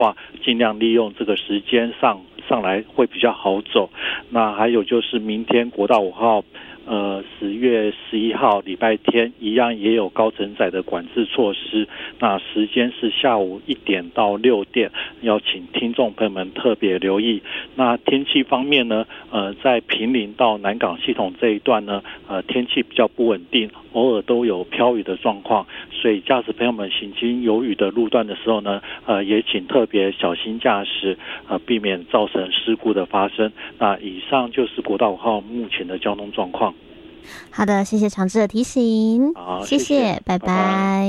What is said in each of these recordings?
话，尽量利用这个时间上来会比较好走。那还有就是明天国道5号10月11号礼拜天一样也有高承载的管制措施，那时间是下午1点到6点，要请听众朋友们特别留意。那天气方面呢，在坪林到南港系统这一段呢，天气比较不稳定，偶尔都有飘雨的状况，所以驾驶朋友们行经有雨的路段的时候呢，也请特别小心驾驶，避免造成事故的发生。那以上就是国道5号目前的交通状况。 好的，谢谢长治的提醒。 好， 谢谢，拜拜。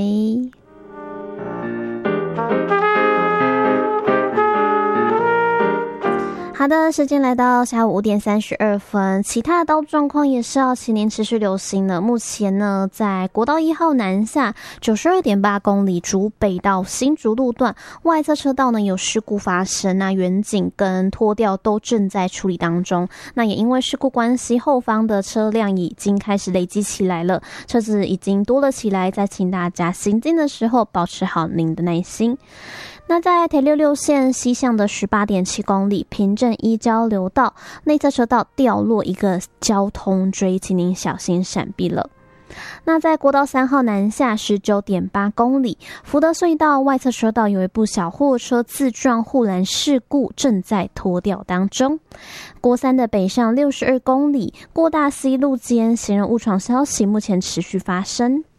好的，时间来到下午5点32分，其他的道路状况也是要请您持续留心的。目前呢，在国道1号南下 92.8 公里竹北到新竹路段外侧车道呢有事故发生，那远景跟拖吊都正在处理当中。那也因为事故关系，后方的车辆已经开始累积起来了，车子已经多了起来，再请大家行进的时候保持好您的耐心。那在台66线西向的 18.7 公里平镇一交流道内侧车道掉落一个交通锥，请您小心闪避了。那在国道3号南下 19.8 公里福德隧道外侧车道有一部小货车自撞护栏事故正在拖吊当中。国3的北上62公里过大溪路间行人误闯消息目前持续发生。